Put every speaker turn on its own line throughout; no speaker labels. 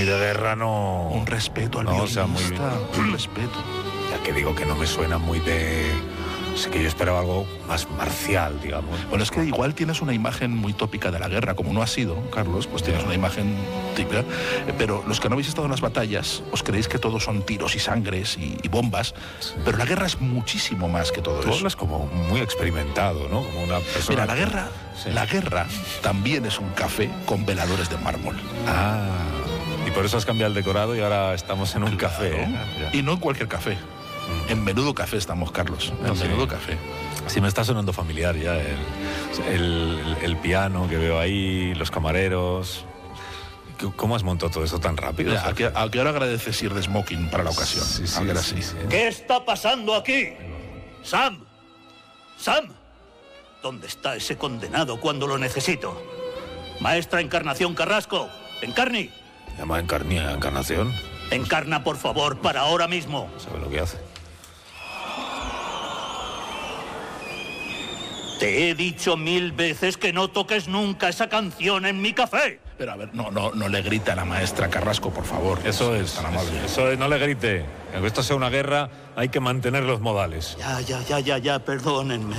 muy de guerra, no...
Un respeto al
no,
violinista,
o sea,
un respeto.
Ya que digo que no me suena muy de... Sé que yo esperaba algo más marcial, digamos.
Bueno, es que igual tienes una imagen muy tópica de la guerra, como no ha sido, Carlos, pues tienes una imagen típica, pero los que no habéis estado en las batallas, os creéis que todo son tiros y sangres y bombas, sí. Pero la guerra es muchísimo más que todo eso.
Tú hablas como muy experimentado, ¿no? Como una persona...
Mira, la guerra también es un café con veladores de mármol.
Ah, y por eso has cambiado el decorado y ahora estamos en un café, ¿eh?
Y no en cualquier café. En Menudo Café estamos, Carlos. En Menudo Café.
Sí, me está sonando familiar ya el piano que veo ahí, los camareros. ¿Cómo has montado todo eso tan rápido?
Ya, ¿a qué hora agradeces ir de smoking para la ocasión?
Sí, sí.
¿Qué está pasando aquí? ¡Sam! ¡Sam! ¿Dónde está ese condenado cuando lo necesito? Maestra Encarnación Carrasco. ¡Encarni!
¿Llama Encarnación?
Encarna, por favor, para ahora mismo.
¿Sabe lo que hace?
Te he dicho 1000 veces que no toques nunca esa canción en mi café.
Pero a ver, no le grita a la maestra Carrasco, por favor.
Eso es tan amable. Eso es, no le grite. Aunque esto sea una guerra, hay que mantener los modales.
Ya, perdónenme.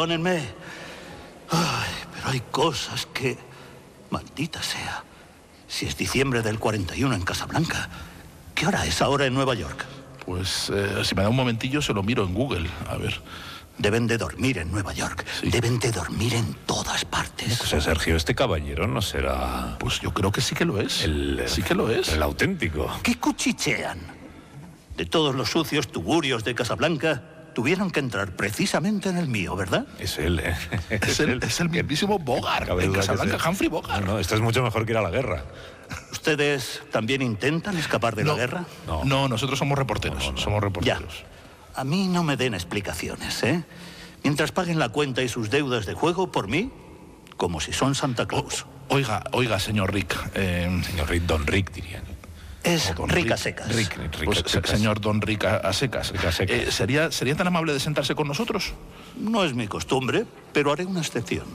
Ay, pero hay cosas que... Maldita sea. Si es diciembre del 41 en Casablanca, ¿qué hora es ahora en Nueva York?
Pues, si me da un momentillo, se lo miro en Google, a ver.
Deben de dormir en Nueva York. Sí. Deben de dormir en todas partes.
O sea, Sergio, este caballero no será...
Pues yo creo que sí que lo es. Sí que lo es.
El auténtico.
¿Qué cuchichean? De todos los sucios tugurios de Casablanca, tuvieron que entrar precisamente en el mío, ¿verdad?
Es él, ¿eh?
Es el mismísimo Bogart, en Casablanca, Humphrey Bogart.
No, esto es mucho mejor que ir a la guerra.
¿Ustedes también intentan escapar de la guerra?
No, nosotros somos reporteros. Somos reporteros.
Ya. A mí no me den explicaciones, ¿eh? Mientras paguen la cuenta y sus deudas de juego por mí, como si son Santa Claus.
Oiga, señor Rick.
Señor Rick, Don Rick, dirían.
Es Rick a secas.
Rick
pues, señor Don Rick a secas. ¿Sería tan amable de sentarse con nosotros?
No es mi costumbre, pero haré una excepción.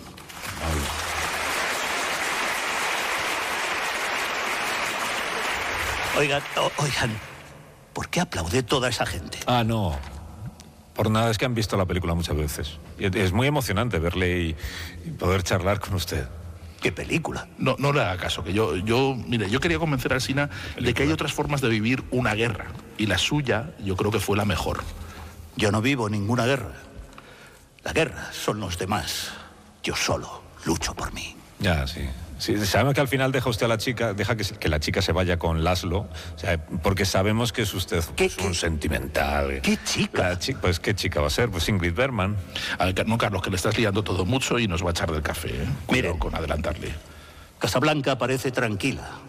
Oigan, ¿por qué aplaude toda esa gente?
Ah, no. Por nada, es que han visto la película muchas veces. Y es muy emocionante verle y poder charlar con usted.
¿Qué película?
No le haga caso, que mire, yo quería convencer al Sina de que hay otras formas de vivir una guerra. Y la suya, yo creo que fue la mejor.
Yo no vivo ninguna guerra. La guerra son los demás. Yo solo lucho por mí.
Ya, sí. Sí, sabemos que al final deja usted a la chica, deja que la chica se vaya con Laszlo, o sea, porque sabemos que es usted un sentimental.
¿Qué chica?
Pues ¿qué chica va a ser? Pues Ingrid Bergman.
A ver, no, Carlos, que le estás liando todo mucho y nos va a echar del café, ¿eh?
Miren,
con adelantarle.
Casablanca parece tranquila.